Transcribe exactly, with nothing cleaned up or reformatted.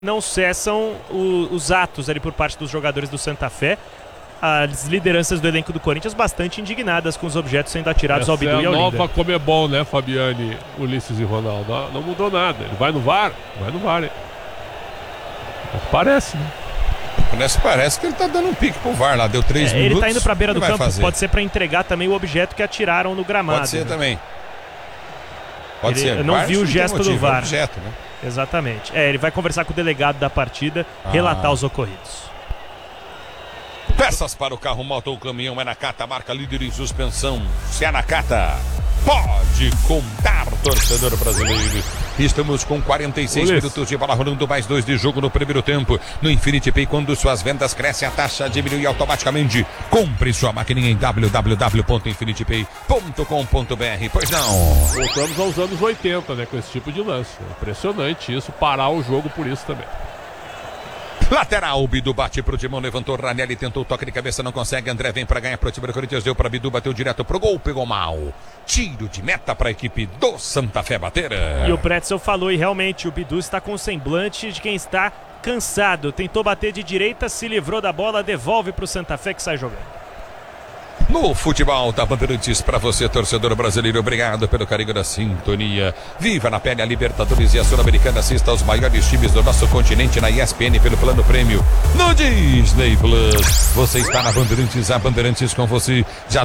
não cessam o, os atos ali por parte dos jogadores do Santa Fé. As lideranças do elenco do Corinthians bastante indignadas com os objetos sendo atirados Essa ao Bidu é e ao a Linda. nova Comebol, né, Fabiane, Ulisses e Ronaldo? Não, não mudou nada. Ele vai no V A R? Vai no V A R, hein? Parece, né? Parece, parece que ele tá dando um pique pro V A R lá, deu três é, minutos. Ele tá indo pra beira do campo, fazer? pode ser pra entregar também o objeto que atiraram no gramado. Pode ser né? também. Pode ele, ser. Eu não V A R vi o gesto motivo, do V A R. É objeto, né? Exatamente. É, ele vai conversar com o delegado da partida, ah. relatar os ocorridos. Peças para o carro, moto ou caminhão é Nakata, marca líder em suspensão. Se é Nakata, pode contar, torcedor brasileiro. Estamos com quarenta e seis minutos de bola rolando, mais dois de jogo no primeiro tempo. No Infinity Pay, quando suas vendas crescem, a taxa diminui automaticamente. Compre sua maquininha em w w w ponto infinity pay ponto com ponto b r. Pois não. Voltamos aos anos oitenta, né, com esse tipo de lance. Impressionante isso, parar o jogo por isso também. Lateral, Bidu bate pro Timão, levantou, Ranieri tentou toque de cabeça, não consegue, André vem pra ganhar pro time do Corinthians, deu pra Bidu, bateu direto pro gol, pegou mal. Tiro de meta pra equipe do Santa Fé bater. E o Pretzel falou, e realmente o Bidu está com o semblante de quem está cansado. Tentou bater de direita, se livrou da bola, devolve pro Santa Fé que sai jogando. No futebol da Bandeirantes, para você, torcedor brasileiro, obrigado pelo carinho da sintonia. Viva na pele a Libertadores e a Sul-Americana, assista aos maiores times do nosso continente na E S P N pelo Plano Prêmio no Disney Plus. Você está na Bandeirantes, a Bandeirantes com você. Já